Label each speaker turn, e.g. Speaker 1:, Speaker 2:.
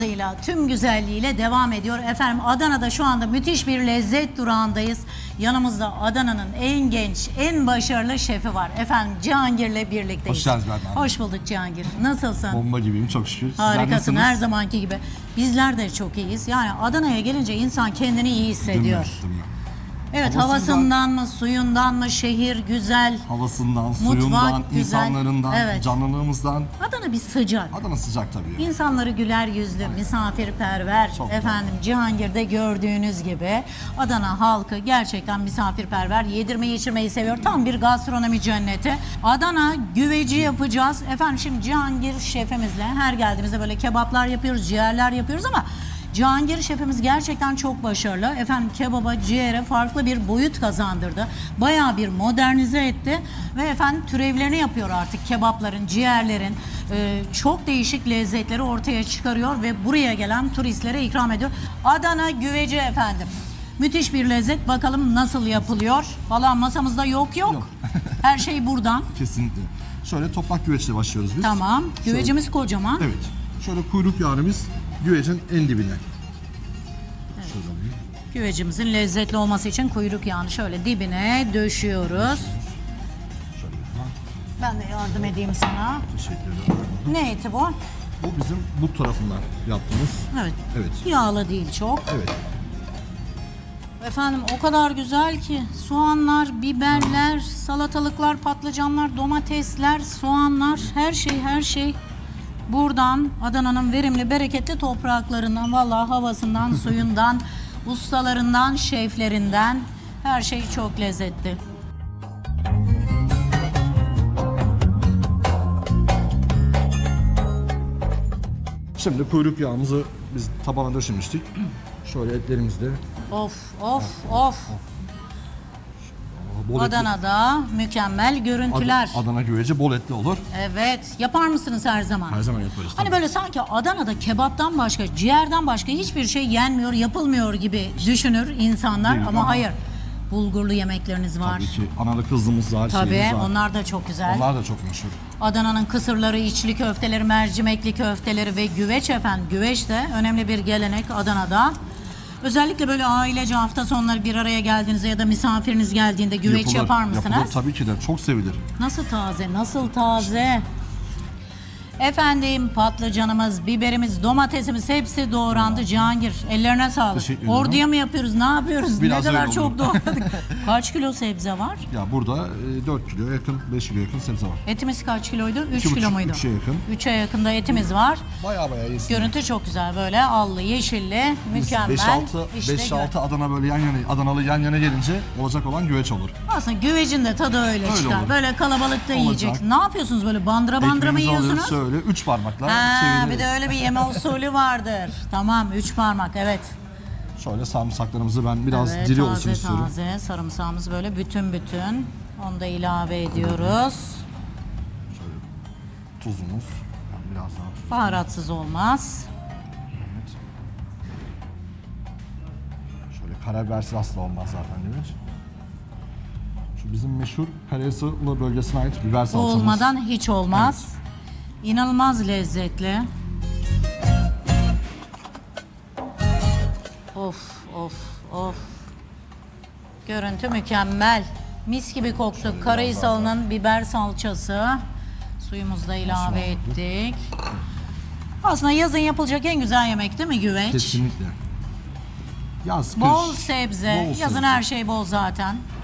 Speaker 1: Tüm güzelliğiyle devam ediyor. Efendim Adana'da şu anda müthiş bir lezzet durağındayız. Yanımızda Adana'nın en genç, en başarılı şefi var. Efendim Cihangir'le birlikteyiz.
Speaker 2: Hoş geldiniz Berna Hanım.
Speaker 1: Hoş bulduk Cihangir. Nasılsın?
Speaker 2: Bomba gibiyim çok şükür. Sizler
Speaker 1: Harikasın,
Speaker 2: nasılsınız?
Speaker 1: her zamanki gibi. Bizler de çok iyiyiz. Yani Adana'ya gelince insan kendini iyi hissediyor.
Speaker 2: Değil mi?
Speaker 1: Evet,
Speaker 2: Havasından-
Speaker 1: havasından mı, suyundan mı, şehir güzel.
Speaker 2: Havasından, suyundan,
Speaker 1: güzel.
Speaker 2: insanlarından,
Speaker 1: Evet.
Speaker 2: canlılığımızdan.
Speaker 1: Adana bir sıcak.
Speaker 2: Adana sıcak tabii.
Speaker 1: İnsanları güler yüzlü, misafirperver.
Speaker 2: Çok
Speaker 1: Efendim Cihangir'de gördüğünüz gibi Adana halkı gerçekten misafirperver. Yedirmeyi içirmeyi seviyor. Tam bir gastronomi cenneti. Adana güveci yapacağız. Efendim şimdi Cihangir şefimizle her geldiğimizde böyle kebaplar yapıyoruz, ciğerler yapıyoruz ama Cihangir şefimiz gerçekten çok başarılı. Efendim kebaba, ciğere farklı bir boyut kazandırdı. Bayağı bir modernize etti. Ve efendim türevlerini yapıyor artık kebapların, ciğerlerin. Çok değişik lezzetleri ortaya çıkarıyor ve buraya gelen turistlere ikram ediyor. Adana güveci efendim. Müthiş bir lezzet. Bakalım nasıl yapılıyor. Valla masamızda yok. Her şey buradan.
Speaker 2: Kesinlikle. Şöyle toprak güveçle başlıyoruz biz.
Speaker 1: Tamam. Güvecimiz kocaman.
Speaker 2: Evet. Şöyle kuyruk yağımız güvecin en dibine. Şöyle alayım.
Speaker 1: Güvecimizin lezzetli olması için kuyruk yağını şöyle dibine döşüyoruz.
Speaker 2: Şöyle.
Speaker 1: Ben de yardım edeyim sana.
Speaker 2: Teşekkür ederim.
Speaker 1: Ne eti bu?
Speaker 2: Bu bizim bu tarafından yaptığımız.
Speaker 1: Evet.
Speaker 2: Evet.
Speaker 1: Yağlı değil çok.
Speaker 2: Evet.
Speaker 1: Efendim o kadar güzel ki soğanlar, biberler, salatalıklar, patlıcanlar, domatesler, soğanlar, her şey buradan Adana'nın verimli, bereketli topraklarından, vallahi havasından, suyundan, ustalarından, şeflerinden her şey çok lezzetli.
Speaker 2: Şimdi kuyruk yağımızı biz tabana döşemiştik. Şöyle etlerimizde.
Speaker 1: Of.
Speaker 2: Bol etli-
Speaker 1: Adana'da mükemmel görüntüler.
Speaker 2: Adana güveci bol etli olur.
Speaker 1: Evet. Yapar mısınız her zaman?
Speaker 2: Her zaman yaparız.
Speaker 1: Hani
Speaker 2: tabii.
Speaker 1: böyle sanki Adana'da kebaptan başka, ciğerden başka hiçbir şey yenmiyor, yapılmıyor gibi düşünür insanlar
Speaker 2: Değil
Speaker 1: ama
Speaker 2: ama-
Speaker 1: hayır. Bulgurlu yemekleriniz var.
Speaker 2: Tabii ki analı kızlımız var,
Speaker 1: Tabii,
Speaker 2: şeyimiz var.
Speaker 1: onlar da çok güzel.
Speaker 2: Onlar da çok meşhur.
Speaker 1: Adana'nın kısırları, içli köfteleri, mercimekli köfteleri ve güveç efendim. Güveç de önemli bir gelenek Adana'da. Özellikle böyle ailece hafta sonları bir araya geldiğinizde ya da misafiriniz geldiğinde güveç yapar mısınız?
Speaker 2: Yapılır tabii ki de. Çok sevilir.
Speaker 1: Nasıl taze, nasıl taze. Efendim patlıcanımız, biberimiz, domatesimiz hepsi doğrandı Cihangir. Ellerine sağlık.
Speaker 2: Teşekkür ederim.
Speaker 1: Orduya mı yapıyoruz, ne yapıyoruz?
Speaker 2: Biraz
Speaker 1: ne kadar
Speaker 2: öyle
Speaker 1: çok
Speaker 2: oldu.
Speaker 1: doğradık. Kaç kilo sebze var?
Speaker 2: Ya burada 4 kilo yakın, 5 kilo yakın sebze var.
Speaker 1: Etimiz kaç kiloydu? 3
Speaker 2: 2,5,
Speaker 1: kilo muydu?
Speaker 2: 3'e yakın.
Speaker 1: 3'e yakın da etimiz var.
Speaker 2: Bayağı iyisin.
Speaker 1: Görüntü çok güzel böyle allı, yeşilli, mükemmel.
Speaker 2: 5-6 Adana böyle Adanalı yan yana gelince olacak olan güveç olur.
Speaker 1: Aslında güvecin de tadı öyle çıkar.
Speaker 2: olur.
Speaker 1: Böyle kalabalıkta
Speaker 2: Olacak.
Speaker 1: yiyeceksin. Ne yapıyorsunuz böyle bandıra mı
Speaker 2: Ekmeğimizi
Speaker 1: yiyorsunuz?
Speaker 2: alıyoruz şöyle 3 parmakla
Speaker 1: Ha, bir
Speaker 2: çeviriyoruz.
Speaker 1: de öyle bir yeme usulü vardır. Tamam, 3 parmak evet.
Speaker 2: Şöyle sarımsaklarımızı ben biraz
Speaker 1: Evet,
Speaker 2: diri olsun istiyorum.
Speaker 1: taze sarımsağımız böyle bütün. Onu da ilave ediyoruz.
Speaker 2: Tuzumuz. Ben biraz daha tuz.
Speaker 1: Baharatsız olmaz.
Speaker 2: Evet. Şöyle karabibersiz asla olmaz zaten güveç. Şu bizim meşhur Karayasılı bölgesine ait biber
Speaker 1: Bu
Speaker 2: salçamız.
Speaker 1: olmadan hiç olmaz. İnanılmaz lezzetli. Of. Görüntü mükemmel. Mis gibi koktu. Karahisal'ın biber salçası. Suyumuzu da ilave ettik. Aslında yazın yapılacak en güzel yemek değil mi güveç?
Speaker 2: Kesinlikle. Yaz, kış.
Speaker 1: Bol sebze.
Speaker 2: Bol
Speaker 1: Yazın
Speaker 2: sebze.
Speaker 1: her şey bol zaten.